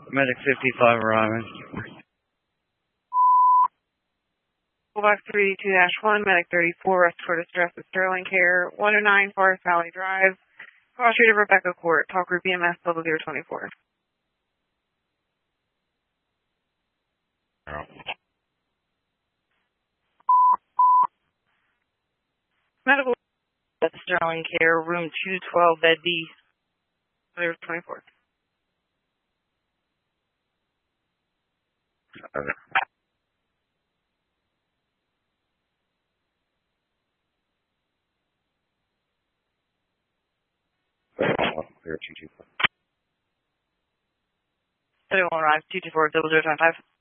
Medic 55 arriving. Box 382-1, Medic 34, rest for distress at Sterling Care, 109 Forest Valley Drive, Cross Street of Rebecca Court, Talk Group EMS, level 024. Oh. Medical at Sterling Care, room 212, bed B, 024. Okay. Clear 224. 31 arrives, 224, 0025.